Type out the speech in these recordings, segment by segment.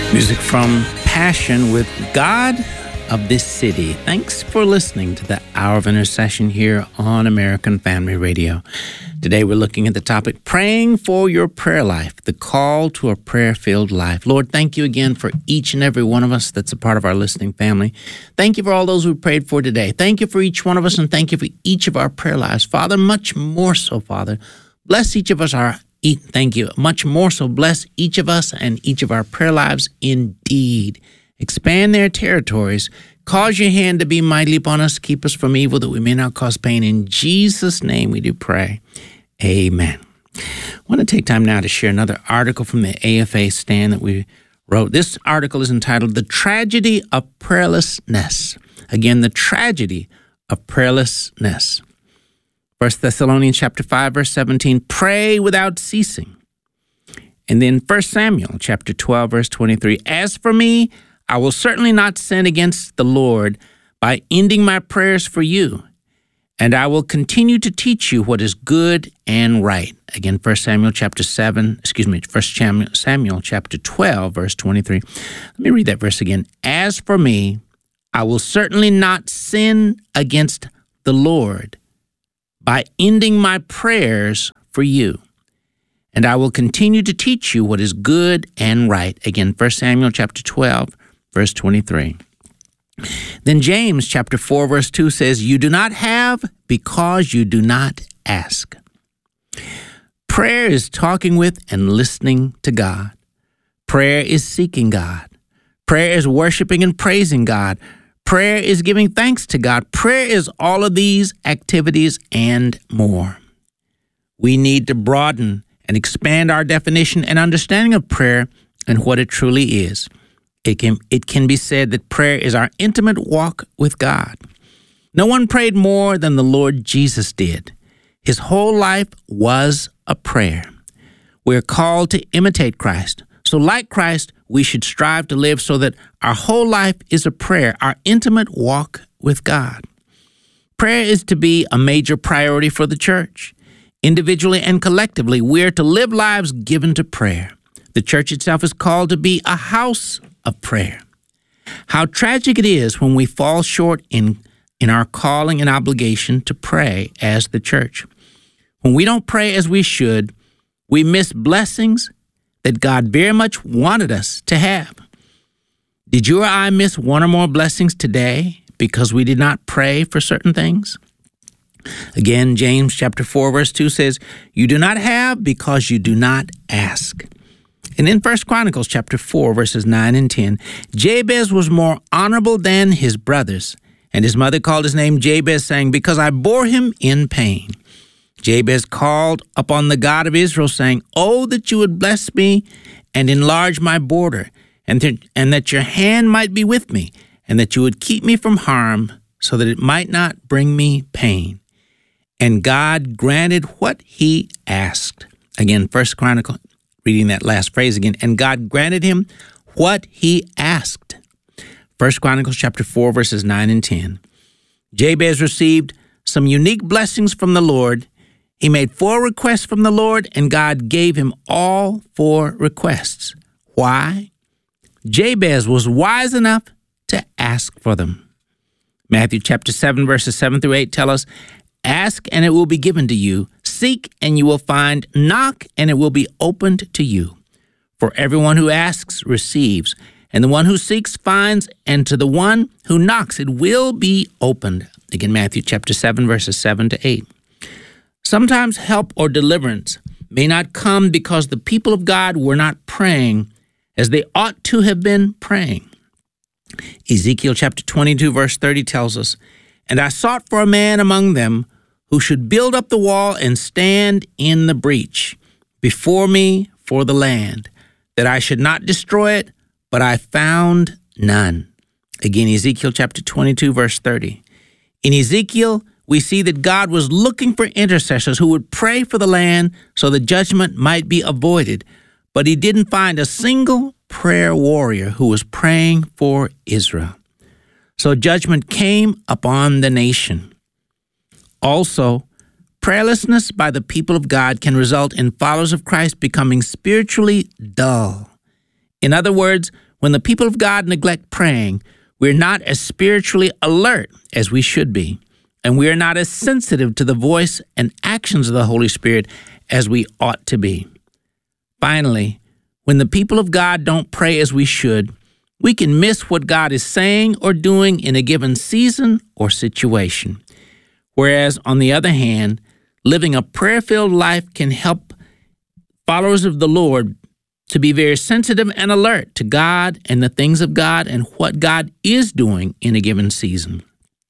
Music from Passion with God of This City. Thanks for listening to the Hour of Intercession here on American Family Radio. Today we're looking at the topic, praying for your prayer life, the call to a prayer-filled life. Lord, thank you again for each and every one of us that's a part of our listening family. Thank you for all those we prayed for today. Thank you for each one of us, and thank you for each of our prayer lives. Father, much more so, Father, bless each of us Thank you. Much more so, bless each of us and each of our prayer lives indeed. Expand their territories. Cause your hand to be mighty upon us. Keep us from evil that we may not cause pain. In Jesus' name we do pray. Amen. I want to take time now to share another article from the AFA stand that we wrote. This article is entitled, The Tragedy of Prayerlessness. Again, the tragedy of prayerlessness. 1 Thessalonians chapter 5, verse 17, pray without ceasing. And then 1 Samuel chapter 12, verse 23, as for me, I will certainly not sin against the Lord by ending my prayers for you, and I will continue to teach you what is good and right. Again, 1 Samuel chapter 12, verse 23. Let me read that verse again. As for me, I will certainly not sin against the Lord by ending my prayers for you, and I will continue to teach you what is good and right. Again, 1 Samuel chapter 12, verse 23. Then James chapter 4, verse 2 says, you do not have because you do not ask. Prayer is talking with and listening to God. Prayer is seeking God. Prayer is worshiping and praising God. Prayer is giving thanks to God. Prayer is all of these activities and more. We need to broaden and expand our definition and understanding of prayer and what it truly is. It can be said that prayer is our intimate walk with God. No one prayed more than the Lord Jesus did. His whole life was a prayer. We're called to imitate Christ. So like Christ, we should strive to live so that our whole life is a prayer, our intimate walk with God. Prayer is to be a major priority for the church. Individually and collectively, we're to live lives given to prayer. The church itself is called to be a house of prayer. How tragic it is when we fall short in our calling and obligation to pray as the church. When we don't pray as we should, we miss blessings that God very much wanted us to have. Did you or I miss one or more blessings today because we did not pray for certain things? Again, James chapter 4, verse 2 says, you do not have because you do not ask. And in 1 Chronicles chapter 4, verses 9 and 10, Jabez was more honorable than his brothers, and his mother called his name Jabez, saying, because I bore him in pain. Jabez called upon the God of Israel, saying, oh, that you would bless me and enlarge my border, and that your hand might be with me, and that you would keep me from harm, so that it might not bring me pain. And God granted what he asked. Again, 1 Chronicles, reading that last phrase again, and God granted him what he asked. 1 Chronicles chapter 4, verses 9 and 10. Jabez received some unique blessings from the Lord. He made 4 requests from the Lord, and God gave him all 4 requests. Why? Jabez was wise enough to ask for them. Matthew chapter 7, verses 7 through 8 tell us, ask and it will be given to you. Seek and you will find. Knock and it will be opened to you. For everyone who asks receives, and the one who seeks finds, and to the one who knocks it will be opened. Again, Matthew chapter 7, verses 7 to 8. Sometimes help or deliverance may not come because the people of God were not praying as they ought to have been praying. Ezekiel chapter 22, verse 30 tells us, and I sought for a man among them who should build up the wall and stand in the breach before me for the land, that I should not destroy it, but I found none. Again, Ezekiel chapter 22, verse 30. In Ezekiel, we see that God was looking for intercessors who would pray for the land so the judgment might be avoided, but he didn't find a single prayer warrior who was praying for Israel. So judgment came upon the nation. Also, prayerlessness by the people of God can result in followers of Christ becoming spiritually dull. In other words, when the people of God neglect praying, we're not as spiritually alert as we should be, and we are not as sensitive to the voice and actions of the Holy Spirit as we ought to be. Finally, when the people of God don't pray as we should, we can miss what God is saying or doing in a given season or situation. Whereas, on the other hand, living a prayer-filled life can help followers of the Lord to be very sensitive and alert to God and the things of God and what God is doing in a given season.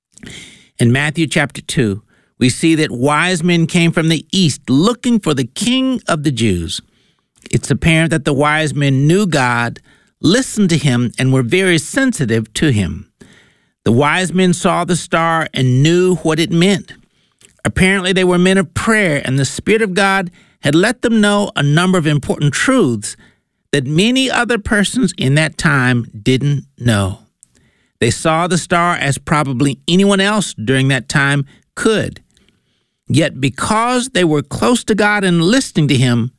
In Matthew chapter 2, we see that wise men came from the east looking for the King of the Jews. It's apparent that the wise men knew God, listened to him, and were very sensitive to him. The wise men saw the star and knew what it meant. Apparently, they were men of prayer, and the Spirit of God had let them know a number of important truths that many other persons in that time didn't know. They saw the star as probably anyone else during that time could. Yet because they were close to God and listening to him,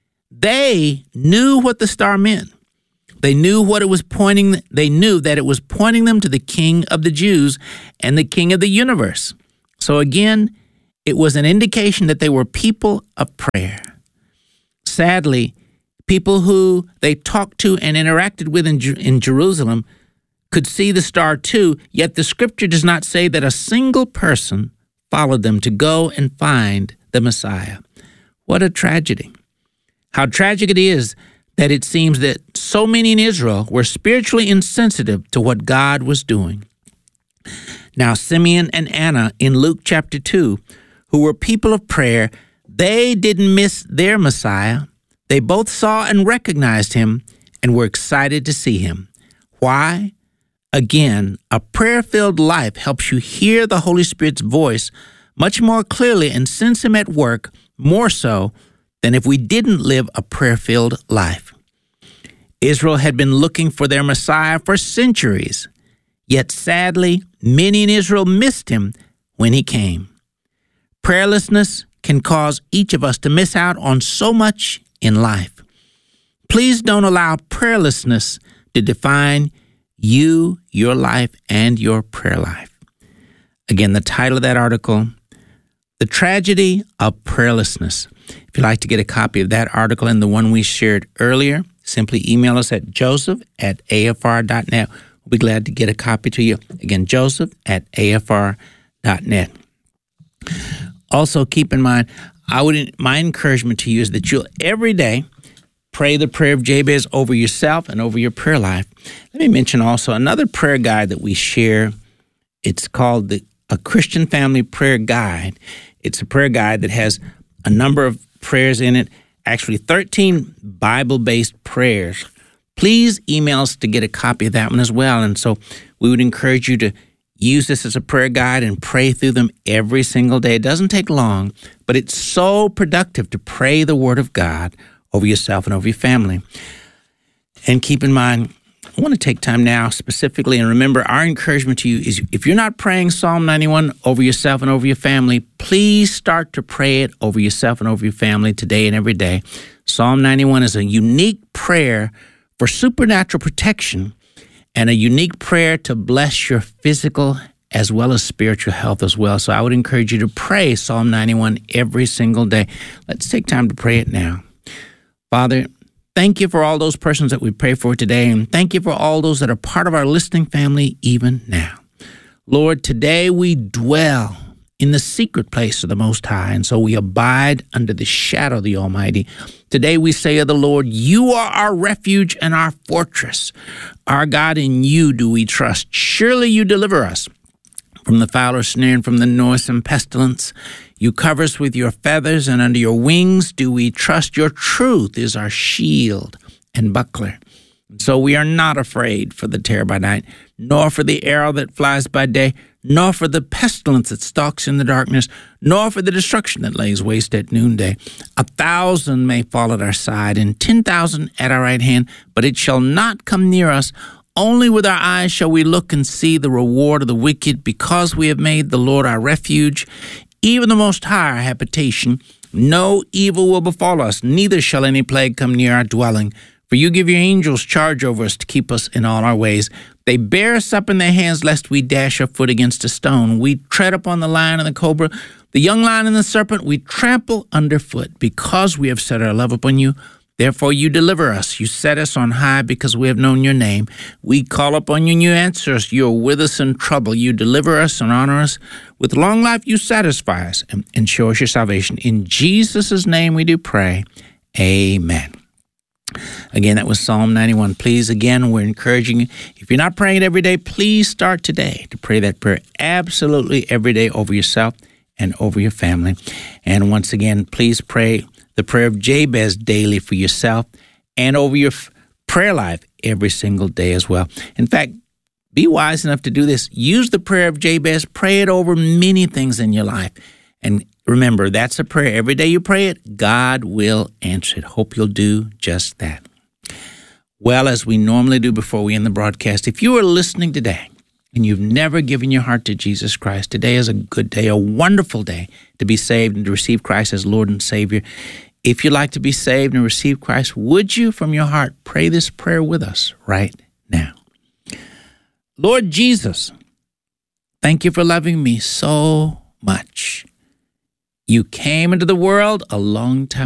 they knew what the star meant. They knew what it was pointing. They knew that it was pointing them to the King of the Jews and the King of the universe. So again, it was an indication that they were people of prayer. Sadly, people who they talked to and interacted with in Jerusalem could see the star too, yet the scripture does not say that a single person followed them to go and find the Messiah. What a tragedy. How tragic it is that it seems that so many in Israel were spiritually insensitive to what God was doing. Now, Simeon and Anna in Luke chapter 2, who were people of prayer, they didn't miss their Messiah. They both saw and recognized him and were excited to see him. Why? Again, a prayer-filled life helps you hear the Holy Spirit's voice much more clearly and sense him at work more so than if we didn't live a prayer-filled life. Israel had been looking for their Messiah for centuries, yet sadly, many in Israel missed him when he came. Prayerlessness can cause each of us to miss out on so much in life. Please don't allow prayerlessness to define you, your life, and your prayer life. Again, the title of that article, The Tragedy of Prayerlessness. If you'd like to get a copy of that article and the one we shared earlier, simply email us at joseph@afr.net. We'll be glad to get a copy to you. Again, joseph@afr.net. Also, keep in mind, my encouragement to you is that you'll every day pray the prayer of Jabez over yourself and over your prayer life. Let me mention also another prayer guide that we share. It's called A Christian Family Prayer Guide. It's a prayer guide that has a number of prayers in it, actually 13 Bible-based prayers. Please email us to get a copy of that one as well. And so we would encourage you to use this as a prayer guide and pray through them every single day. It doesn't take long, but it's so productive to pray the Word of God over yourself and over your family. And keep in mind, I want to take time now specifically and remember our encouragement to you is if you're not praying Psalm 91 over yourself and over your family, please start to pray it over yourself and over your family today and every day. Psalm 91 is a unique prayer for supernatural protection and a unique prayer to bless your physical as well as spiritual health as well. So I would encourage you to pray Psalm 91 every single day. Let's take time to pray it now. Father, thank you for all those persons that we pray for today, and thank you for all those that are part of our listening family even now. Lord, today we dwell in the secret place of the Most High, and so we abide under the shadow of the Almighty. Today we say of the Lord, you are our refuge and our fortress. Our God, in you do we trust. Surely you deliver us from the fowler's snare and from the noisome pestilence. You cover us with your feathers, and under your wings do we trust. Your truth is our shield and buckler. So we are not afraid for the terror by night, nor for the arrow that flies by day, nor for the pestilence that stalks in the darkness, nor for the destruction that lays waste at noonday. 1,000 may fall at our side, and 10,000 at our right hand, but it shall not come near us. Only with our eyes shall we look and see the reward of the wicked, because we have made the Lord our refuge, even the Most High our habitation. No evil will befall us, neither shall any plague come near our dwelling. For you give your angels charge over us to keep us in all our ways. They bear us up in their hands, lest we dash our foot against a stone. We tread upon the lion and the cobra, the young lion and the serpent. We trample underfoot, because we have set our love upon you. Therefore you deliver us. You set us on high, because we have known your name. We call upon you, and you answer us. You are with us in trouble. You deliver us and honor us. With long life you satisfy us and show us your salvation. In Jesus' name we do pray. Amen. Again, that was Psalm 91. Please, again, we're encouraging you. If you're not praying it every day, please start today to pray that prayer absolutely every day over yourself and over your family. And once again, please pray the prayer of Jabez daily for yourself and over your prayer life every single day as well. In fact, be wise enough to do this. Use the prayer of Jabez. Pray it over many things in your life. And remember, that's a prayer. Every day you pray it, God will answer it. Hope you'll do just that. Well, as we normally do before we end the broadcast, if you are listening today and you've never given your heart to Jesus Christ, today is a good day, a wonderful day to be saved and to receive Christ as Lord and Savior. If you'd like to be saved and receive Christ, would you from your heart pray this prayer with us right now? Lord Jesus, thank you for loving me so much. You came into the world a long time